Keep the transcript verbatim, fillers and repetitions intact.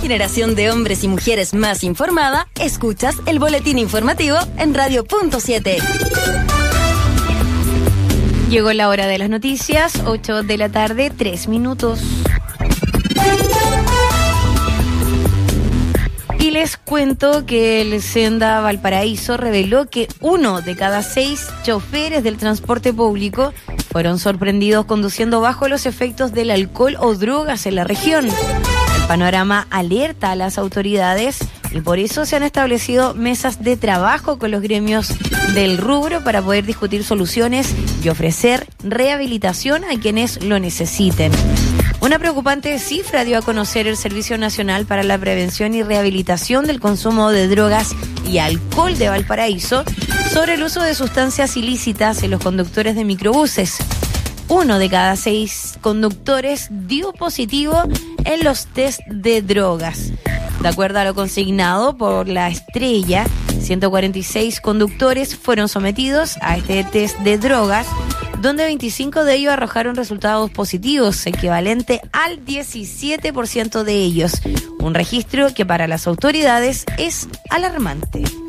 generación de hombres y mujeres más informada, escuchas el boletín informativo en Radio Punto siete. Llegó la hora de las noticias, ocho de la tarde, tres minutos. Y les cuento que el Senda Valparaíso reveló que uno de cada seis choferes del transporte público fueron sorprendidos conduciendo bajo los efectos del alcohol o drogas en la región. El panorama alerta a las autoridades y por eso se han establecido mesas de trabajo con los gremios del rubro para poder discutir soluciones y ofrecer rehabilitación a quienes lo necesiten. Una preocupante cifra dio a conocer el Servicio Nacional para la Prevención y Rehabilitación del Consumo de Drogas y Alcohol de Valparaíso sobre el uso de sustancias ilícitas en los conductores de microbuses. Uno de cada seis conductores dio positivo en los test de drogas. De acuerdo a lo consignado por la Estrella, ciento cuarenta y seis conductores fueron sometidos a este test de drogas, donde veinticinco de ellos arrojaron resultados positivos, equivalente al diecisiete por ciento de ellos. Un registro que para las autoridades es alarmante.